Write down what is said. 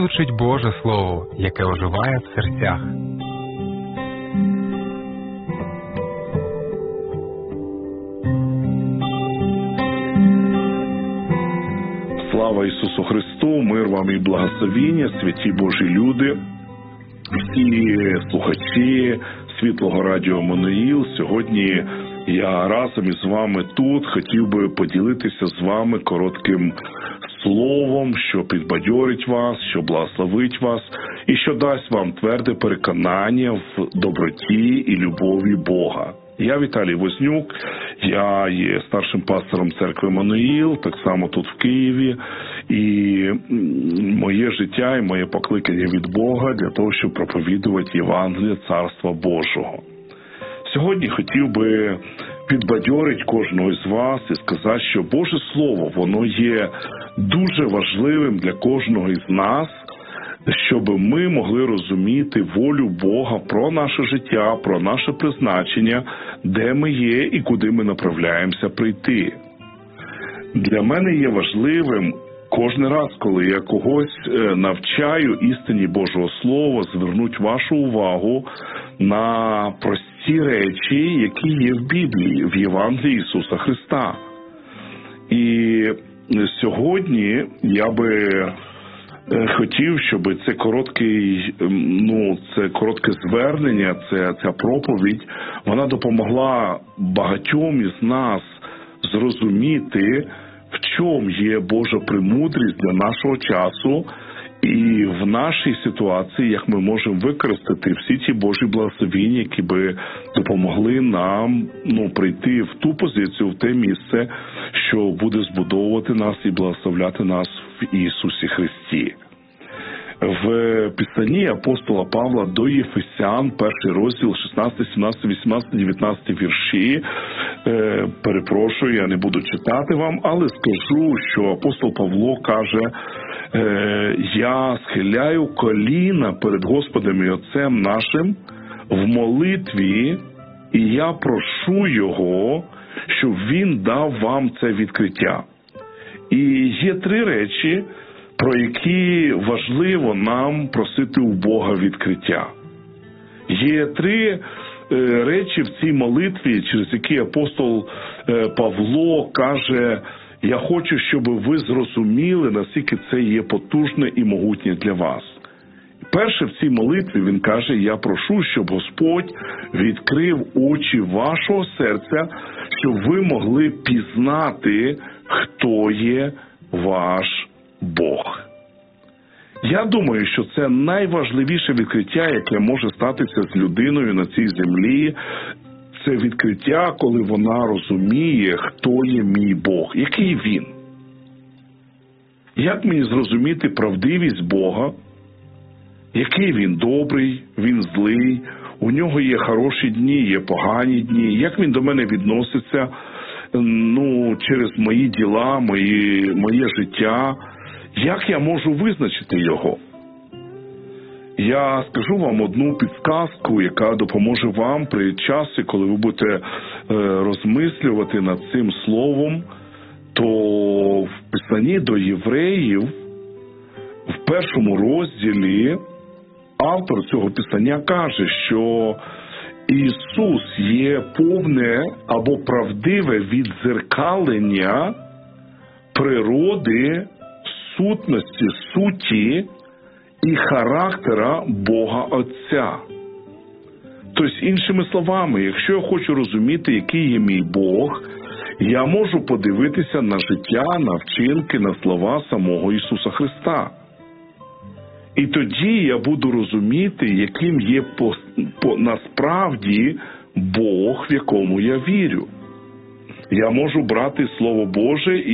звучить Боже Слово, яке оживає в серцях. Слава Ісусу Христу, мир вам і благословіння, святі Божі люди, всі слухачі Світлого радіо Еммануїл. Сьогодні я разом із вами тут хотів би поділитися з вами коротким словом, що підбадьорить вас, що благословить вас і що дасть вам тверде переконання в доброті і любові Бога. Я Віталій Вознюк, я є старшим пастором церкви Еммануїл, так само тут в Києві, і моє життя і моє покликання від Бога для того, щоб проповідувати Євангеліє Царства Божого. Сьогодні хотів би підбадьорити кожного з вас і сказати, що Боже Слово, воно є дуже важливим для кожного із нас, щоб ми могли розуміти волю Бога про наше життя, про наше призначення, де ми є і куди ми направляємося прийти. Для мене є важливим кожен раз, коли я когось навчаю істині Божого Слова, звернути вашу увагу на прості речі, які є в Біблії, в Євангелії Ісуса Христа. І сьогодні я би хотів, щоб це коротке звернення, ця проповідь, вона допомогла багатьом із нас зрозуміти, в чому є Божа премудрість для нашого часу і в нашій ситуації, як ми можемо використати всі ті Божі благословіння, які би допомогли нам прийти в ту позицію, в те місце, що буде збудовувати нас і благословляти нас в Ісусі Христі. В Писанні апостола Павла до Єфесян, 1 розділ, 16, 17, 18, 19 вірші, перепрошую, я не буду читати вам, але скажу, що апостол Павло каже: «Я схиляю коліна перед Господом і Отцем нашим в молитві, і я прошу Його, щоб Він дав вам це відкриття». І є три речі, про які важливо нам просити у Бога відкриття. Є три речі в цій молитві, через які апостол Павло каже: «Я хочу, щоб ви зрозуміли, наскільки це є потужне і могутнє для вас». Перше в цій молитві він каже: «Я прошу, щоб Господь відкрив очі вашого серця, щоб ви могли пізнати, хто є ваш Бог». Я думаю, що це найважливіше відкриття, яке може статися з людиною на цій землі. Це відкриття, коли вона розуміє, хто є мій Бог, який Він. Як мені зрозуміти правдивість Бога, який Він добрий, Він злий, у нього є хороші дні, є погані дні, як Він до мене відноситься через мої діла, моє життя, як я можу визначити Його? Я скажу вам одну підказку, яка допоможе вам при часі, коли ви будете розмислювати над цим словом, то в Писанні до євреїв, в 1 розділі, автор цього Писання каже, що Ісус є повне або правдиве віддзеркалення природи, сутності, суті і характера Бога Отця. Тобто, іншими словами, якщо я хочу розуміти, який є мій Бог, я можу подивитися на життя, на вчинки, на слова самого Ісуса Христа. І тоді я буду розуміти, яким є насправді Бог, в якому я вірю. Я можу брати Слово Боже